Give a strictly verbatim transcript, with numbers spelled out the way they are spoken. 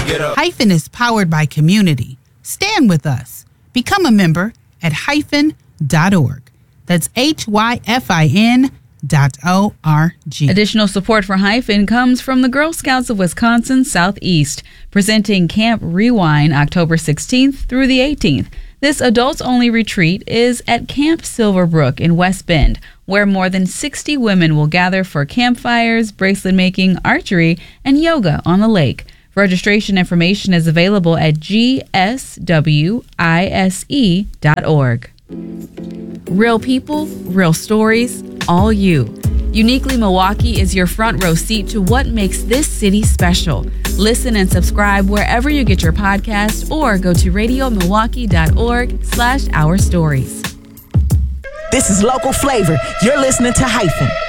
get up. Hyphen is powered by community. Stand with us. Become a member at hyphen dot org. That's H Y F I N dot O R G. Additional support for Hyphen comes from the Girl Scouts of Wisconsin Southeast, presenting Camp Rewind October sixteenth through the eighteenth. This adults-only retreat is at Camp Silverbrook in West Bend, where more than sixty women will gather for campfires, bracelet making, archery, and yoga on the lake. Registration information is available at G S W I S E dot org. Real people, real stories, all you. Uniquely Milwaukee is your front row seat to what makes this city special. Listen and subscribe wherever you get your podcast or go to radio milwaukee dot org slash our stories. This is Local Flavor. You're listening to Hyphen.